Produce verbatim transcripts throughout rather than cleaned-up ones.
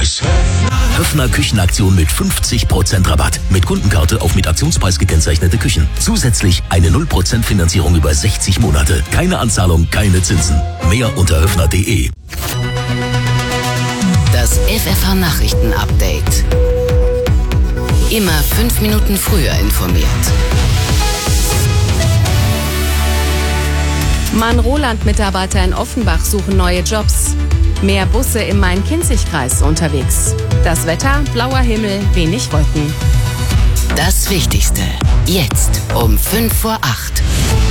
Aktionspreis. Höffner Küchenaktion mit fünfzig Prozent Rabatt. Mit Kundenkarte auf mit Aktionspreis gekennzeichnete Küchen. Zusätzlich eine null Prozent Finanzierung über sechzig Monate. Keine Anzahlung, keine Zinsen. Mehr unter höffner punkt de. Das F F H-Nachrichten-Update. Immer fünf Minuten früher informiert. Mann-Roland-Mitarbeiter in Offenbach suchen neue Jobs. Mehr Busse im Main-Kinzig-Kreis unterwegs. Das Wetter, blauer Himmel, wenig Wolken. Das Wichtigste. Jetzt um fünf vor acht.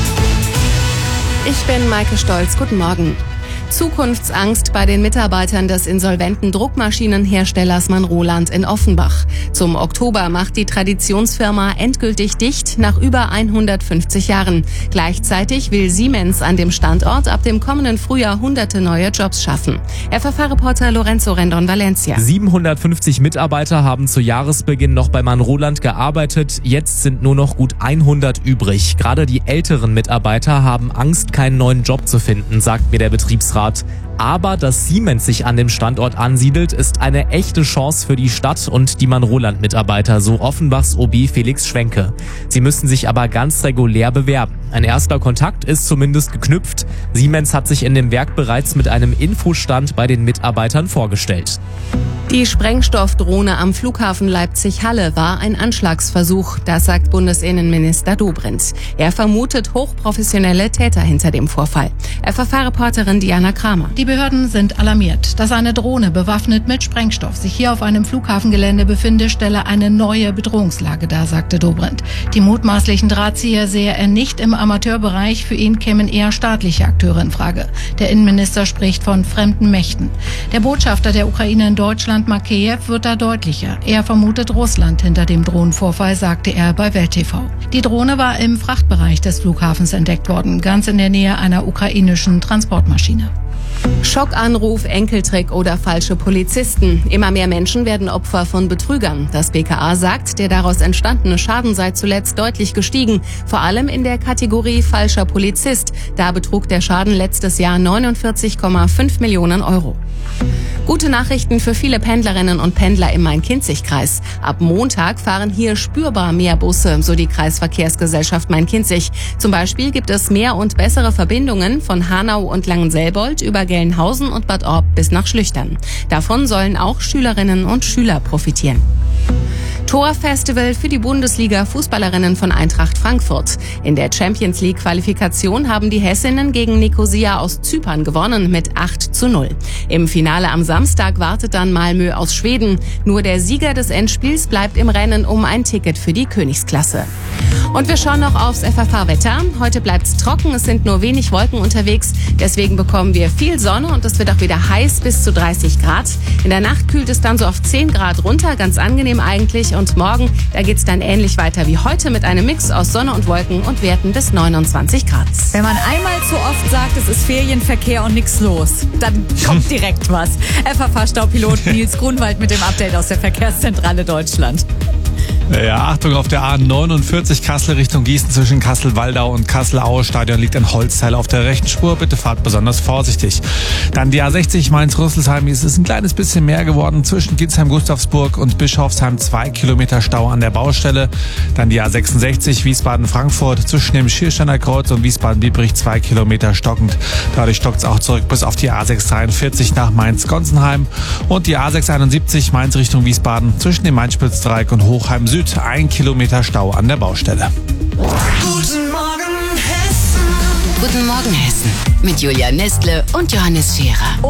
Ich bin Maike Stolz. Guten Morgen. Zukunftsangst bei den Mitarbeitern des insolventen Druckmaschinenherstellers Mann-Roland in Offenbach. Zum Oktober macht die Traditionsfirma endgültig dicht, nach über hundertfünfzig Jahren. Gleichzeitig will Siemens an dem Standort ab dem kommenden Frühjahr hunderte neue Jobs schaffen. F F H-Reporter Lorenzo Rendon Valencia. siebenhundertfünfzig Mitarbeiter haben zu Jahresbeginn noch bei Mann-Roland gearbeitet. Jetzt sind nur noch gut hundert übrig. Gerade die älteren Mitarbeiter haben Angst, keinen neuen Job zu finden, sagt mir der Betriebsrat. Aber dass Siemens sich an dem Standort ansiedelt, ist eine echte Chance für die Stadt und die Mann-Roland-Mitarbeiter, so Offenbachs O B Felix Schwenke. Sie müssen sich aber ganz regulär bewerben. Ein erster Kontakt ist zumindest geknüpft. Siemens hat sich in dem Werk bereits mit einem Infostand bei den Mitarbeitern vorgestellt. Die Sprengstoffdrohne am Flughafen Leipzig-Halle war ein Anschlagsversuch, das sagt Bundesinnenminister Dobrindt. Er vermutet hochprofessionelle Täter hinter dem Vorfall. F F H-Reporterin Diana Kramer. Die Behörden sind alarmiert. Dass eine Drohne bewaffnet mit Sprengstoff sich hier auf einem Flughafengelände befinde, stelle eine neue Bedrohungslage dar, sagte Dobrindt. Die mutmaßlichen Drahtzieher sehe er nicht im Amateurbereich. Für ihn kämen eher staatliche Akteure in Frage. Der Innenminister spricht von fremden Mächten. Der Botschafter der Ukraine in Deutschland, Makeyev, wird da deutlicher. Er vermutet Russland hinter dem Drohnenvorfall, sagte er bei Welt T V. Die Drohne war im Frachtbereich des Flughafens entdeckt worden, ganz in der Nähe einer ukrainischen Transportmaschine. Schockanruf, Enkeltrick oder falsche Polizisten. Immer mehr Menschen werden Opfer von Betrügern. Das B K A sagt, der daraus entstandene Schaden sei zuletzt deutlich gestiegen. Vor allem in der Kategorie falscher Polizist. Da betrug der Schaden letztes Jahr neunundvierzig Komma fünf Millionen Euro. Gute Nachrichten für viele Pendlerinnen und Pendler im Main-Kinzig-Kreis. Ab Montag fahren hier spürbar mehr Busse, so die Kreisverkehrsgesellschaft Main-Kinzig. Zum Beispiel gibt es mehr und bessere Verbindungen von Hanau und Langenselbold über Gelnhausen und Bad Orb bis nach Schlüchtern. Davon sollen auch Schülerinnen und Schüler profitieren. Torfestival für die Bundesliga-Fußballerinnen von Eintracht Frankfurt. In der Champions-League-Qualifikation haben die Hessinnen gegen Nikosia aus Zypern gewonnen mit acht zu null. Im Finale am Samstag wartet dann Malmö aus Schweden. Nur der Sieger des Endspiels bleibt im Rennen um ein Ticket für die Königsklasse. Und wir schauen noch aufs F F H-Wetter. Heute bleibt's trocken, es sind nur wenig Wolken unterwegs. Deswegen bekommen wir viel Sonne und es wird auch wieder heiß bis zu dreißig Grad. In der Nacht kühlt es dann so auf zehn Grad runter, ganz angenehm eigentlich. Und morgen, da geht's dann ähnlich weiter wie heute mit einem Mix aus Sonne und Wolken und Werten bis neunundzwanzig Grad. Wenn man einmal zu oft sagt, es ist Ferienverkehr und nichts los, dann kommt direkt was. F F H-Staupilot Nils Grunwald mit dem Update aus der Verkehrszentrale Deutschland. Ja, Achtung auf der A neunundvierzig Kassel Richtung Gießen zwischen Kassel-Waldau und Kassel-Aue Stadion liegt ein Holzteil auf der rechten Spur. Bitte fahrt besonders vorsichtig. Dann die A sechzig Mainz-Rüsselsheim. Es ist ein kleines bisschen mehr geworden zwischen Ginsheim-Gustavsburg und Bischofsheim. Zwei Kilometer Stau an der Baustelle. Dann die A sechsundsechzig Wiesbaden-Frankfurt zwischen dem Schiersteiner Kreuz und Wiesbaden-Biebrich. Zwei Kilometer stockend. Dadurch stockt es auch zurück bis auf die A sechs dreiundvierzig nach Mainz-Gonsenheim. Und die A sechs einundsiebzig Mainz Richtung Wiesbaden zwischen dem Mainz-Spitzdreieck und Hochheim Süd. Ein Kilometer Stau an der Baustelle. Guten Morgen Hessen. Guten Morgen Hessen. Mit Julia Nestle und Johannes Scherer.